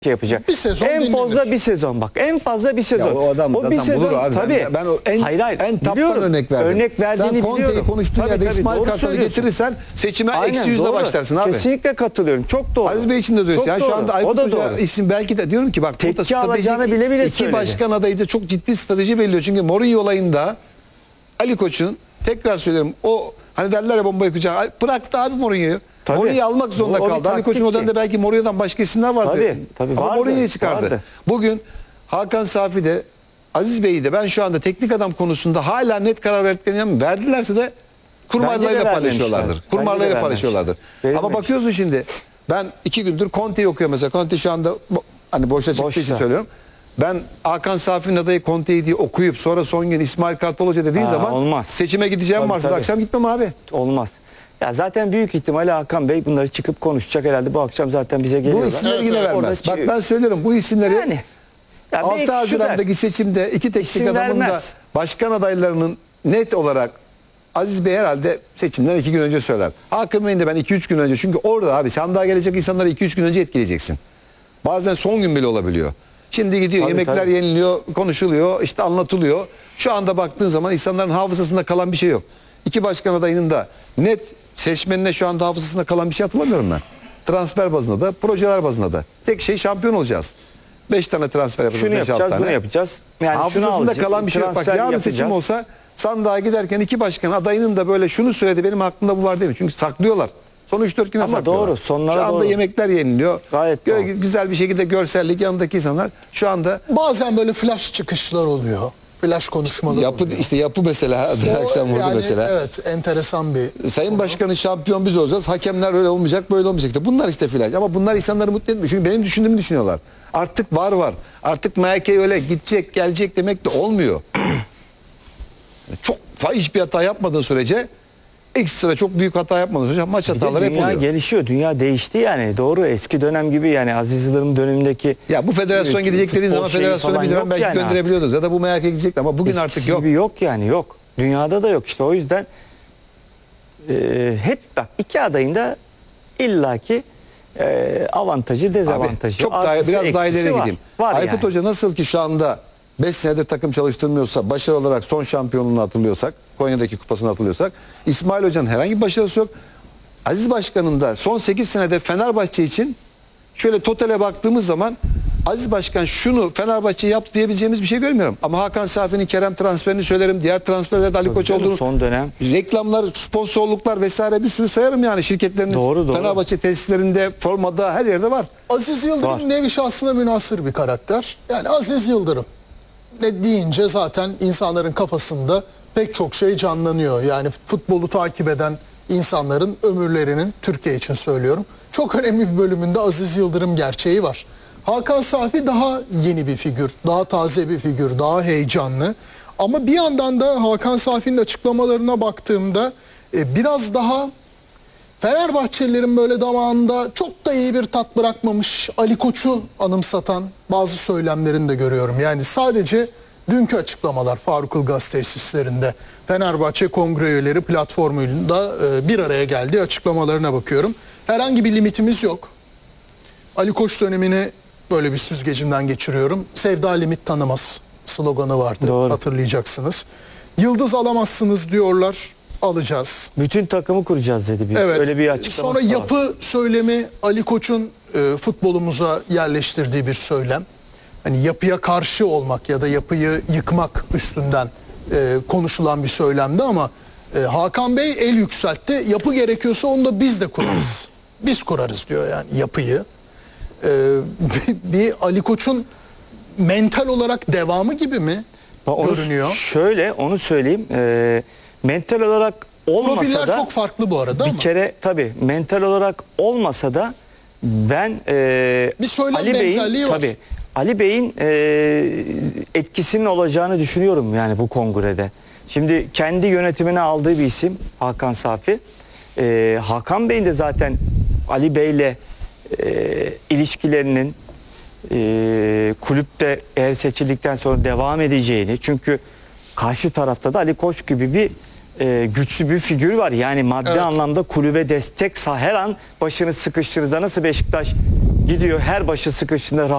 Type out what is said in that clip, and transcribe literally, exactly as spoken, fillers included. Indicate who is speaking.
Speaker 1: şey yapacak.
Speaker 2: Bir sezon
Speaker 1: en
Speaker 2: denilir.
Speaker 1: fazla bir sezon bak. En fazla bir sezon.
Speaker 3: Ya o adam
Speaker 1: o bir
Speaker 3: zaten bulur
Speaker 1: sezon
Speaker 3: abi.
Speaker 1: tabii.
Speaker 3: Ben, ben o en,
Speaker 1: hayır, hayır,
Speaker 3: en taptan
Speaker 1: biliyorum.
Speaker 3: örnek verdim.
Speaker 1: Örnek verdiğini
Speaker 3: Sen Conte'yi
Speaker 1: biliyorum.
Speaker 3: konuştuğun
Speaker 1: Tabii,
Speaker 3: yerde
Speaker 1: tabii,
Speaker 3: İsmail
Speaker 1: doğru
Speaker 3: Kartal'ı
Speaker 1: söylüyorsun.
Speaker 3: getirirsen seçime
Speaker 1: Aynen,
Speaker 3: eksi yüzle
Speaker 1: doğru.
Speaker 3: başlarsın abi.
Speaker 1: Kesinlikle katılıyorum. Çok doğru.
Speaker 3: Aziz Bey için de diyorsun.
Speaker 1: Çok
Speaker 3: Yani
Speaker 1: doğru.
Speaker 3: şu anda
Speaker 1: O
Speaker 3: Aykut
Speaker 1: da
Speaker 3: Hoca
Speaker 1: doğru.
Speaker 3: isim belki de diyorum ki bak
Speaker 1: Tepki
Speaker 3: burada stratejik
Speaker 1: alacağını bile bile
Speaker 3: iki
Speaker 1: söyledi.
Speaker 3: başkan adayı da çok ciddi strateji belirliyor. Çünkü Mourinho olayında Ali Koç'un tekrar söylerim o hani derler ya bomba yıkacak. Bıraktı abi Mourinho'yu.
Speaker 1: Tabii.
Speaker 3: Mourinho'yu almak zorunda
Speaker 1: O- o bir
Speaker 3: kaldı. Ali Koç'un o
Speaker 1: taktikti.
Speaker 3: dönemde belki Mourinho'dan başka isimler vardı.
Speaker 1: Tabii, tabii,
Speaker 3: Ama
Speaker 1: vardı,
Speaker 3: Mourinho'yu çıkardı.
Speaker 1: vardı.
Speaker 3: Bugün Hakan Safi de Aziz Bey'i de ben şu anda teknik adam konusunda hala net karar verdiklerini inanmıyorum. Verdilerse de
Speaker 1: Bence de
Speaker 3: kurmarlarıyla paylaşıyorlardır.
Speaker 1: vermemişler.
Speaker 3: Kurmarlarıyla
Speaker 1: Bence de
Speaker 3: paylaşıyorlardır.
Speaker 1: vermemişler.
Speaker 3: Ama bakıyorsun şimdi ben iki gündür Conte'yi okuyorum mesela. Conte şu anda bo- hani boşa çıktığı
Speaker 1: Boşta.
Speaker 3: için söylüyorum. Ben Hakan Safi'nin adayı Conte'yi diye okuyup sonra son gün İsmail Kartal Hoca dediğin
Speaker 1: Ha,
Speaker 3: zaman
Speaker 1: olmaz.
Speaker 3: seçime gideceğim
Speaker 1: Tabii,
Speaker 3: varsa da
Speaker 1: tabii.
Speaker 3: akşam gitmem abi.
Speaker 1: Olmaz. Ya zaten büyük ihtimalle Hakan Bey bunları çıkıp konuşacak herhalde. Bu akşam zaten bize geliyorlar.
Speaker 3: Bu isimleri
Speaker 2: Evet,
Speaker 3: yine
Speaker 2: evet.
Speaker 3: vermez.
Speaker 1: Orada
Speaker 3: Bak
Speaker 1: çıkıyor.
Speaker 3: ben söylüyorum bu isimleri
Speaker 1: Yani. Ya belki
Speaker 3: altı
Speaker 1: şu
Speaker 3: Haziran'daki
Speaker 1: der,
Speaker 3: seçimde iki teknik
Speaker 1: İsim
Speaker 3: adamın da
Speaker 1: vermez.
Speaker 3: başkan adaylarının net olarak Aziz Bey herhalde seçimden iki gün önce söyler. Hakan Bey'in de ben iki üç gün önce çünkü orada abi sandığa gelecek insanları iki üç gün önce etkileyeceksin. Bazen son gün bile olabiliyor. Şimdi gidiyor
Speaker 1: Tabii,
Speaker 3: yemekler
Speaker 1: tabii.
Speaker 3: yeniliyor, konuşuluyor, işte anlatılıyor. Şu anda baktığın zaman insanların hafızasında kalan bir şey yok. İki başkan adayının da net seçmenine şu anda hafızasında kalan bir şey hatırlamıyorum ben. Transfer bazında da, projeler bazında da. Tek şey şampiyon olacağız. Beş tane transfer yapacağız.
Speaker 1: şunu
Speaker 3: beş, altı
Speaker 1: yapacağız,
Speaker 3: tane.
Speaker 1: bunu yapacağız. Yani şunu
Speaker 3: Hafızasında
Speaker 1: alacak,
Speaker 3: kalan bir şey yok. Bak
Speaker 1: transfer
Speaker 3: yarın
Speaker 1: yapacağız.
Speaker 3: seçim olsa sandığa giderken iki başkan adayının da böyle şunu söyledi benim aklımda bu var değil mi? Çünkü saklıyorlar. Son üç dört güne
Speaker 1: Ama
Speaker 3: saklıyorlar.
Speaker 1: doğru, sonlara
Speaker 3: Şu anda
Speaker 1: doğru.
Speaker 3: yemekler yeniliyor.
Speaker 1: Gayet
Speaker 3: Gö-
Speaker 1: doğru.
Speaker 3: Güzel bir şekilde görsellik yanındaki insanlar şu anda
Speaker 2: Bazen böyle flash çıkışlar oluyor. Flash konuşmalar
Speaker 3: yapı
Speaker 2: oluyor.
Speaker 3: işte yapı mesela bir
Speaker 2: O
Speaker 3: akşam vurdu
Speaker 2: yani
Speaker 3: mesela.
Speaker 2: Evet, enteresan bir.
Speaker 3: Sayın Başkanı şampiyon biz olacağız. Hakemler öyle olmayacak, böyle olmayacak. İşte bunlar işte flash. Ama bunlar insanları mutlu etmiyor. Çünkü benim düşündüğümü düşünüyorlar. Artık var var. Artık M H K öyle gidecek, gelecek demek de olmuyor. Çok fahiş bir hata yapmadığın sürece ekstra çok büyük hata yapmadığın sürece maç
Speaker 1: Bir de
Speaker 3: hataları hep
Speaker 1: dünya
Speaker 3: oluyor.
Speaker 1: gelişiyor. Dünya değişti yani. Doğru, eski dönem gibi yani Aziz Yıldırım dönemindeki
Speaker 3: Ya bu federasyon
Speaker 1: e,
Speaker 3: gidecek dediğin
Speaker 1: futbol
Speaker 3: zaman
Speaker 1: şeyi
Speaker 3: federasyonu
Speaker 1: falan
Speaker 3: bir dönem
Speaker 1: yok
Speaker 3: belki
Speaker 1: yani
Speaker 3: gönderebiliyordunuz. Ya da bu M H K gidecekti ama bugün
Speaker 1: Eskisi
Speaker 3: artık yok.
Speaker 1: gibi yok yani, yok. Dünyada da yok işte, o yüzden e, hep bak iki adayın da illaki e, avantajı, dezavantajı,
Speaker 3: Abi, çok daha,
Speaker 1: artısı,
Speaker 3: biraz daha
Speaker 1: eksisi
Speaker 3: ileri
Speaker 1: var.
Speaker 3: gideyim.
Speaker 1: Var
Speaker 3: Aykut
Speaker 1: yani.
Speaker 3: Hoca nasıl ki şu anda beş senedir takım çalıştırmıyorsa, başarı olarak son şampiyonluğunu hatırlıyorsak, Konya'daki kupasını hatırlıyorsak, İsmail Hoca'nın herhangi bir başarısı yok. Aziz Başkan'ın da son sekiz senede Fenerbahçe için şöyle totale baktığımız zaman Aziz Başkan şunu Fenerbahçe yaptı diyebileceğimiz bir şey görmüyorum. Ama Hakan Safi'nin Kerem transferini söylerim. Diğer transferlerde Ali Koç
Speaker 1: canım,
Speaker 3: olduğunu.
Speaker 1: son dönem.
Speaker 3: Reklamlar, sponsorluklar vesaire bir sürü sayarım yani şirketlerin.
Speaker 1: Doğru, doğru.
Speaker 3: Fenerbahçe tesislerinde, formada her yerde var.
Speaker 2: Aziz Yıldırım
Speaker 1: Var.
Speaker 2: nevi şahsına münhasır bir karakter. Yani Aziz Yıldırım ne deyince zaten insanların kafasında pek çok şey canlanıyor. Yani futbolu takip eden insanların ömürlerinin, Türkiye için söylüyorum, çok önemli bir bölümünde Aziz Yıldırım gerçeği var. Hakan Safi daha yeni bir figür, daha taze bir figür, daha heyecanlı. Ama bir yandan da Hakan Safi'nin açıklamalarına baktığımda e, biraz daha Fenerbahçelilerin böyle damağında çok da iyi bir tat bırakmamış Ali Koç'u anımsatan bazı söylemlerini de görüyorum. Yani sadece dünkü açıklamalar Faruk Ilgaz tesislerinde Fenerbahçe kongre üyeleri platformuyla e, bir araya geldiği açıklamalarına bakıyorum. Herhangi bir limitimiz yok. Ali Koç dönemini böyle bir süzgecimden geçiriyorum. Sevda limit tanımaz sloganı vardı,
Speaker 1: Doğru.
Speaker 2: hatırlayacaksınız. Yıldız alamazsınız diyorlar, alacağız.
Speaker 1: Bütün takımı kuracağız dedi. Bir,
Speaker 2: Evet.
Speaker 1: Öyle bir açıklaması
Speaker 2: Sonra
Speaker 1: var.
Speaker 2: yapı söylemi Ali Koç'un e, futbolumuza yerleştirdiği bir söylem. Hani yapıya karşı olmak ya da yapıyı yıkmak üstünden e, konuşulan bir söylemdi ama e, Hakan Bey el yükseltti. Yapı gerekiyorsa onu da biz de kurarız. Biz kurarız diyor yani yapıyı. E, bir, bir Ali Koç'un mental olarak devamı gibi mi
Speaker 1: Bak onu
Speaker 2: görünüyor?
Speaker 1: Şöyle onu söyleyeyim. E, mental olarak olmasa
Speaker 2: Profiller
Speaker 1: da
Speaker 2: çok farklı bu arada
Speaker 1: bir
Speaker 2: ama.
Speaker 1: kere tabii mental olarak olmasa da ben e,
Speaker 2: Bir söylem
Speaker 1: Ali
Speaker 2: benzerliği
Speaker 1: Bey'in
Speaker 2: var.
Speaker 1: tabii Ali Bey'in e, etkisinin olacağını düşünüyorum yani bu kongrede. Şimdi kendi yönetimine aldığı bir isim Hakan Safi. E, Hakan Bey'in de zaten Ali Bey'le e, ilişkilerinin e, kulüpte eğer seçildikten sonra devam edeceğini, çünkü karşı tarafta da Ali Koç gibi bir e, güçlü bir figür var. Yani maddi
Speaker 2: Evet.
Speaker 1: anlamda kulübe destek sağ, her an başını sıkıştırırsa nasıl Beşiktaş gidiyor her başı sıkıştığında